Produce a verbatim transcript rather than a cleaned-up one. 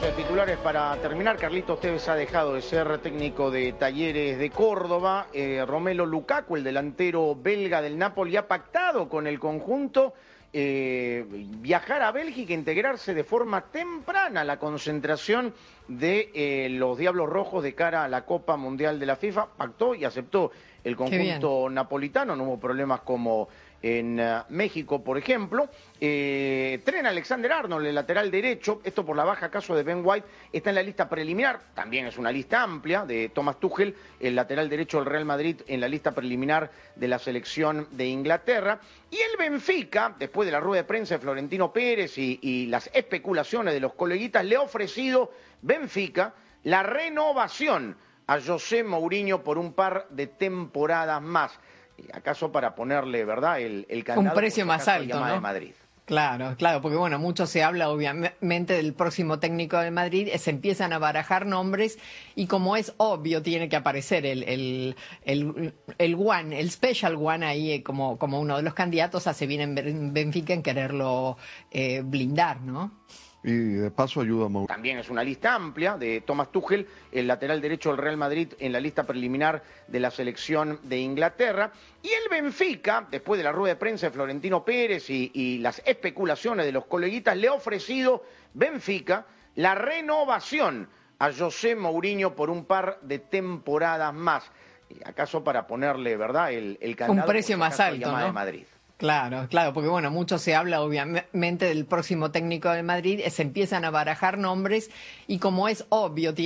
eh, titulares para terminar. Carlitos Tevez ha dejado de ser técnico de Talleres de Córdoba. Eh, Romelu Lukaku, el delantero belga del Napoli, ha pactado con el conjunto eh, viajar a Bélgica e integrarse de forma temprana a la concentración de eh, los Diablos Rojos de cara a la Copa Mundial de la FIFA. Pactó y aceptó el conjunto napolitano, no hubo problemas como en uh, México, por ejemplo. Eh, Trent Alexander-Arnold, el lateral derecho, esto por la baja caso de Ben White, está en la lista preliminar, también es una lista amplia, de Thomas Tuchel, el lateral derecho del Real Madrid, en la lista preliminar de la selección de Inglaterra. Y el Benfica, después de la rueda de prensa de Florentino Pérez y, y las especulaciones de los coleguitas, le ha ofrecido Benfica la renovación a José Mourinho por un par de temporadas más. ¿Acaso para ponerle, verdad, el, el candado? Un precio más alto, ¿no? De Madrid. Claro, claro, porque bueno, mucho se habla obviamente del próximo técnico de Madrid, se empiezan a barajar nombres y como es obvio tiene que aparecer el, el, el, el one, el special one ahí como, como uno de los candidatos, hace bien en Benfica en quererlo eh, blindar, ¿no? Y de paso ayuda a Mourinho. También es una lista amplia de Thomas Tuchel, el lateral derecho del Real Madrid, en la lista preliminar de la selección de Inglaterra. Y el Benfica, después de la rueda de prensa de Florentino Pérez y, y las especulaciones de los coleguitas, le ha ofrecido Benfica la renovación a José Mourinho por un par de temporadas más. ¿Acaso para ponerle, verdad, el, el candado? Un precio más alto, ¿no? De Madrid. Claro, claro, porque bueno, mucho se habla obviamente del próximo técnico de Madrid, se empiezan a barajar nombres y como es obvio tiene